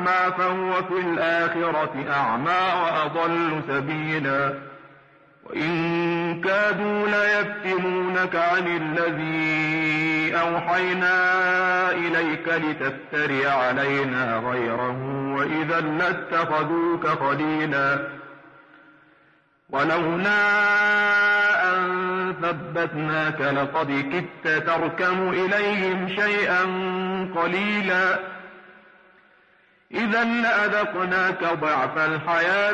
أعمى فهو في الآخرة أعمى وأضل سبيلا وإن كادوا ليفتنونك عن الذي أوحينا إليك لتفتري علينا غيره وإذا لاتخذوك خليلا ولولا أن ثبتناك لقد كدت تركن إليهم شيئا قليلا إذا لأذقناك ضعف الحياة